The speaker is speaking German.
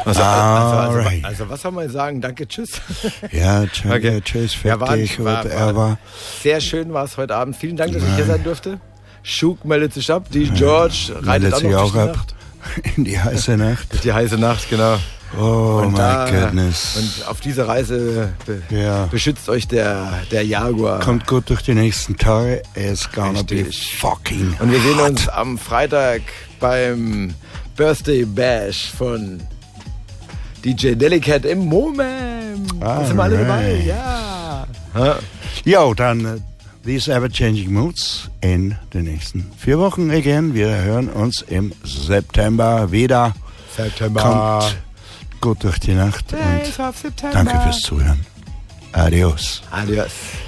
Also was soll man sagen? Danke, tschüss. Ja, okay. Tschüss, fertig, whatever. Sehr schön war es heute Abend. Vielen Dank, dass ich hier sein durfte. Schuk meldet sich ab. Die George reitet auch noch durch die Nacht. In die heiße Nacht. Die heiße Nacht, genau. Oh my goodness. Und auf diese Reise beschützt euch der Jaguar. Kommt gut durch die nächsten Tage. It's gonna be fucking Und wir sehen uns am Freitag beim Birthday Bash von DJ Delicat im Momem. Da sind wir alle dabei. Ja. Jo, dann These Ever-Changing Moods in den nächsten 4 Wochen again. Wir hören uns im September wieder. Kommt gut durch die Nacht und danke fürs Zuhören. Adios. Adios.